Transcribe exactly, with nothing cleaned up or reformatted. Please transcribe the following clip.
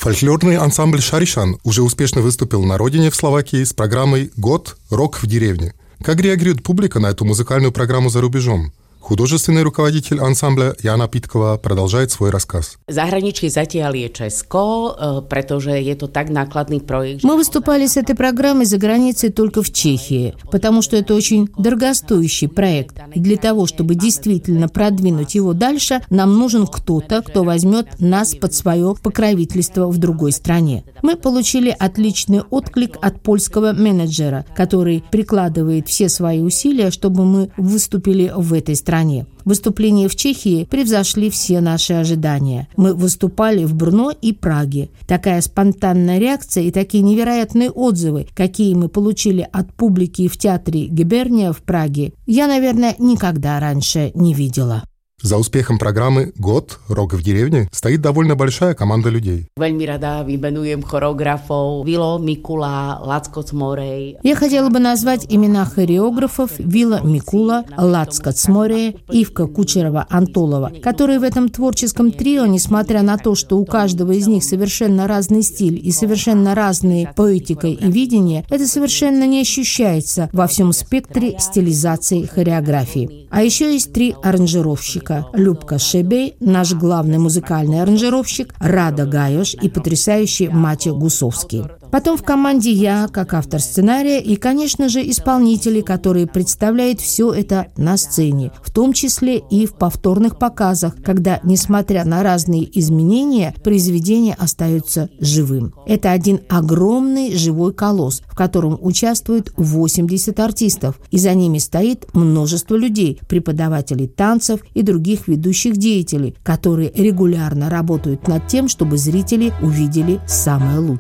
Фольклорный ансамбль «Шаришан» уже успешно выступил на родине в Словакии с программой «Год. Рок в деревне». Как реагирует публика на эту музыкальную программу за рубежом? Художественный руководитель ансамбля Jana Pitkova продолжает свой рассказ. Zahraničí zatiaľ je Česko, pretože je to так nákladný проект. Мы выступали с этой программой за границей только в Чехии, потому что это очень дорогостоящий проект. И для того, чтобы действительно продвинуть его дальше, нам нужен кто-то, кто возьмет нас под свое покровительство в другой стране. Мы получили отличный отклик от польского менеджера, который прикладывает все свои усилия, чтобы мы выступили в этой стране. Выступления в Чехии превзошли все наши ожидания. Мы выступали в Брно и Праге. Такая спонтанная реакция и такие невероятные отзывы, какие мы получили от публики в театре Гиберния в Праге, я, наверное, никогда раньше не видела. За успехом программы «Год. Рок в деревне» стоит довольно большая команда людей. Veľmi rada vymenujem choreografov Vilo Mikula, Lacko Cmorej. Я хотела бы назвать имена хореографов Вила Микула, Лацко Цморей, Ивка Кучерова-Антолова, которые в этом творческом трио, несмотря на то, что у каждого из них совершенно разный стиль и совершенно разные поэтика и видение, это совершенно не ощущается во всем спектре стилизации хореографии. А еще есть три аранжировщика. Любка Шебей, наш главный музыкальный аранжировщик, Рада Гаёш и потрясающий Матя Гусовский. Потом в команде я, как автор сценария, и, конечно же, исполнители, которые представляют все это на сцене, в том числе и в повторных показах, когда, несмотря на разные изменения, произведение остается живым. Это один огромный живой колосс, в котором участвуют восемьдесят артистов, и за ними стоит множество людей, преподавателей танцев и других ведущих деятелей, которые регулярно работают над тем, чтобы зрители увидели самое лучшее.